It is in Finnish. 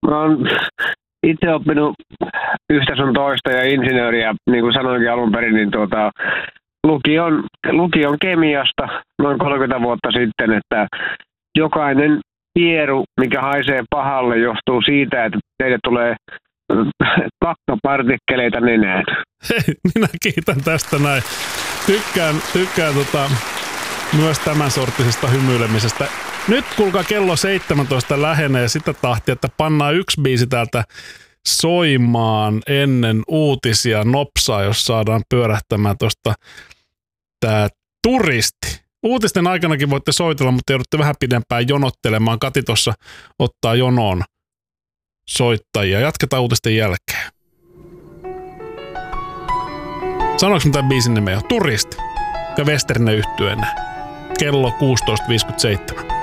mä oon itse oppinut yhtä sun toista ja insinööriä, niin kuin sanoinkin alun perin, niin lukion kemiasta noin 30 vuotta sitten, että jokainen pieru, mikä haisee pahalle, johtuu siitä, että teille tulee kakkapartikkeleita nenään. Hei, minä kiitän tästä näin. Tykkään myös tämän sorttisesta hymyilemisestä. Nyt kuulkaa kello 17 lähenee sitä tahtia, että pannaan yksi biisi täältä soimaan ennen uutisia nopsaa, jos saadaan pyörähtämään tuosta tää Turisti. Uutisten aikanakin voitte soitella, mutta joudutte vähän pidempään jonottelemaan. Kati tuossa ottaa jonoon soittajia. Jatketaan uutisten jälkeen. Sanoinko mitä biisin nimeä? Turisti ja Westerinen yhtyeenä. Kello 16.57.